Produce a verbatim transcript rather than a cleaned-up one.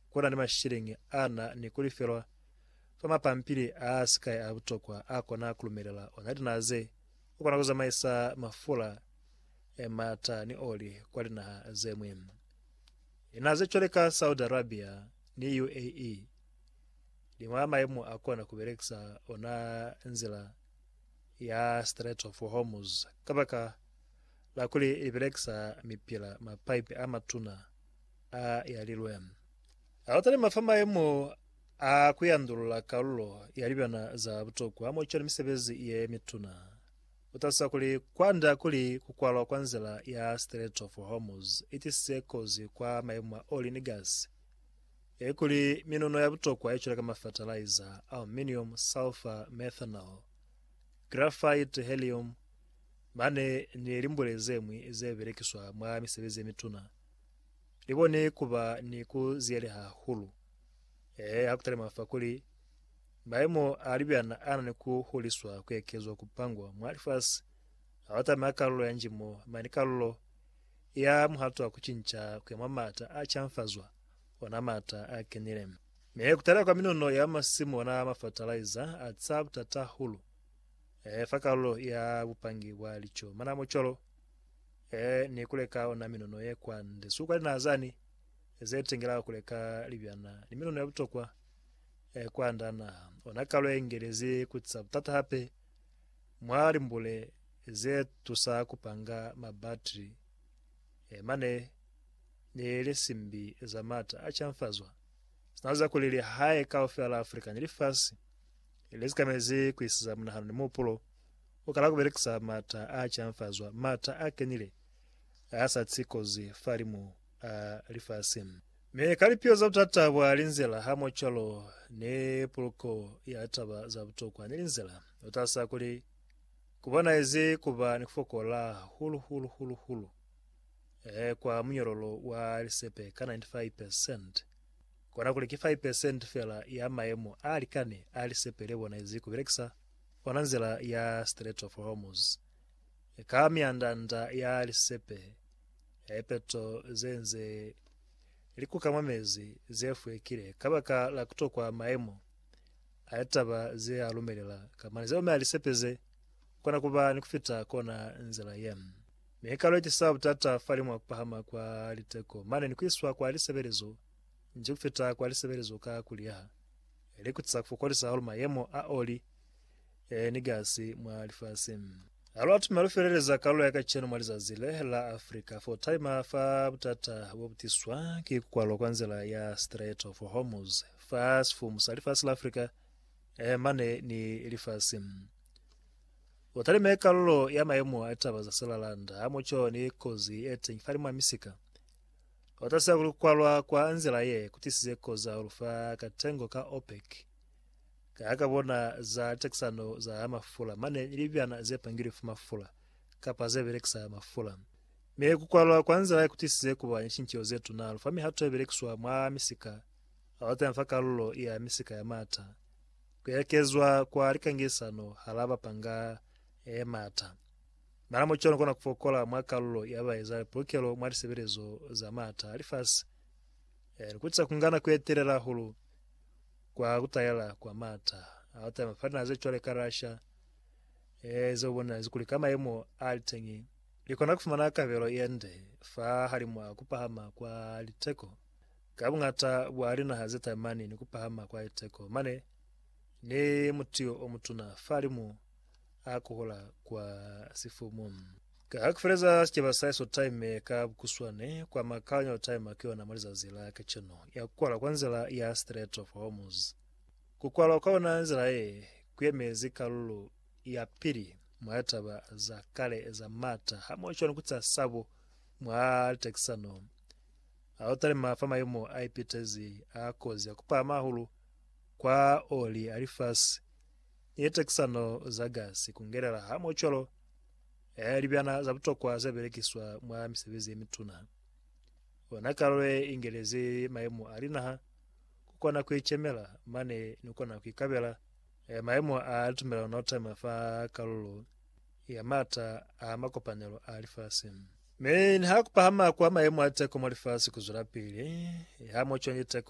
kuna ni mashiringi ana ni kuliferwa fama pampiri a sky abutokwa akona kulumerela onati naze ukona kuza maisa mafula e mata ni oli kwali na zemwe inaze choleka Saudi Arabia ni U A E limwa maemu akona kubereksa ona nzila ya Strait of Hormuz kabaka la kuli ibereksa mipila mapipe amatuna a yalilwe awatale mafama emu a kuyandulula kalulo yalibana za butokwa amochoni misebezi ye mituna utasa kuli kwanda kuli kukwalwa kwa nzila ya Strait of Hormuz itise kozi kwa maemu oli ni gas e kuli minono ya butokwa echola kama fertilizer aluminium sulfur methanol graphite helium mane ni limbulezemwi zeberekiswa mwa misebezi mituna libone kuba ni kuzieleha hulu eh akutale mafakuli maemo alibyana ana ni kuhuliswa kwekezwa kupangwa mwalifas awata makalulo yanjimo manikalulo ya muhato akuchincha kwe mamata achamfazwa ona mata akenirem me kutale kwa minono ya masimu na ma fertilizer atsab tata hulu eh fakalulo ya bupangi walicho mana mocholo eh ni kuleka ona minono ye kwande suka nazani ezetengera kuleka libyana ni minono ya butokwa eh kwanda na onakalo engerezi kutsab tata hape mwali mbule ze tusa kupanga mabatri e mane ni lesimbi za mata achamfazwa sinaza kulili hae kaofe ala Afrika nilifasi elezikamezi kuisiza mnahano ni mupulo ukala kuberekisa mata achamfazwa mata akenile asa tsikozi farimu a lifasim me kalipio za utata wa linzela hamo cholo ne puluko ya taba za butokwa nilinzela utasa kuli kubana ezi kuba ni kufokola hulu hulu hulu hulu eh kwa mnyorolo wa lisepe ka ninety-five percent kona kuli ki five percent fela ya maemo alikane alisepelewa na ezi kuberekisa onanzela ya Strait of Hormuz e kami andanda ya lisepe epeto zenze likuka mwamezi zefu ekire kabaka la kutokwa maemo ayataba ze alumelela kama zeo me alisepeze kona kuba ni kufita kona nzela yem mekalo eti sabu tata falimu kupahama kwa liteko mane ni kwiswa kwa aliseberezo nje kufita kwa aliseberezo ka kuliaha ele kutsa kufokolisa haluma yemo aoli e nigasi mwa alifasim alwatu malufereleza kalo yakacheno mwaliza zile la Afrika for time fa butata wobutiswa kikukwalo kwanzela ya Strait of Hormuz fast for musalifas la Afrika e mane ni ilifasim Otale mekalo ya maemo ataba za Salalanda amocho ni kozi ete farimu amisika otasa kukwalwa kwa nzela ye kutisize koza urufa katengo ka OPEC kakabona za texano za mafula mane ilibyana zepangiri fu mafula kapa zebereksa mafula me kukwalwa kwa nzela ye kutisize kuba nchinchio zetu na alfami hato eberekswa mwa misika awata mfakalulo ya misika ya mata kuyekezwa kwa rikangisano halaba panga e mata maramo chono kona kufokola mwakalulo yabaeza pokelo mwari seberezo za mata alifas e kutsa kungana kweterera hulu kwa kutayala kwa mata awata mafana ze chole karasha e zobona zikuli kama emo altengi likona kufumana kavero yende fa halimwa kupahama kwa liteko kabungata bwari na hazeta mani ni kupahama kwa liteko mane ni mutio omutuna falimu akuhola kwa sifumu kakufreza chebasai so time ka kuswane kwa makanyo time akiwa na maliza zila kacheno ya kukwala kwanzela ya Strait of Hormuz kukwala kwa na nzela ye kuyemezi kalulu ya pili mwataba za kale za mata hamocho nkutsa sabo mwa texano awatale mafama yomo ipitezi akozi ya kupa mahulu kwa oli alifas yetexano za gasi kungerera hamocholo elibyana za butokwa zeberekiswa mwa misebezi emituna wanakalwe ingelezi maemu alinaha kukona kwichemela mane nukona kwikabela e maemu atumela notama fa kalulu ya mata amakopanelo alifasim men hakupahama kwa maemu ateko mwalifasi kuzula pili hamocho yeteko